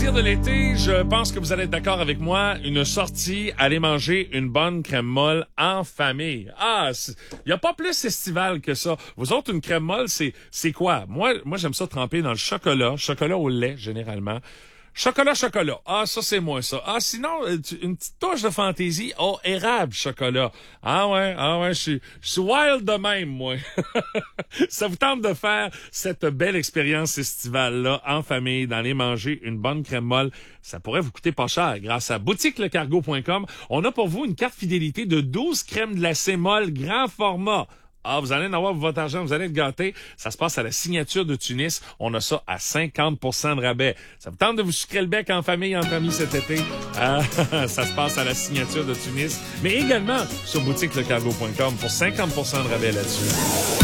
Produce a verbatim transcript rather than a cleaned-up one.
plaisir de l'été, je pense que vous allez être d'accord avec moi. Une sortie, aller manger une bonne crème molle en famille. Ah, il y a pas plus estival que ça. Vous autres, une crème molle, c'est c'est quoi? Moi, moi j'aime ça tremper dans le chocolat, chocolat au lait généralement. Chocolat, chocolat. Ah, ça, c'est moi, ça. Ah, sinon, une petite touche de fantaisie. Oh, érable, chocolat. Ah ouais, ah ouais, je suis, je suis wild de même, moi. Ça vous tente de faire cette belle expérience estivale-là, en famille, d'aller manger une bonne crème molle. Ça pourrait vous coûter pas cher. Grâce à boutique le cargo point com, on a pour vous une carte fidélité de douze crèmes glacées molles grand format. Ah, vous allez en avoir pour votre argent, vous allez être gâtés. Ça se passe à la Signature de Tunis. On a ça à cinquante pour cent de rabais. Ça vous tente de vous sucrer le bec en famille, entre amis cet été? Ah, ça se passe à la Signature de Tunis, mais également sur boutique le cargo point com pour cinquante pour cent de rabais là-dessus.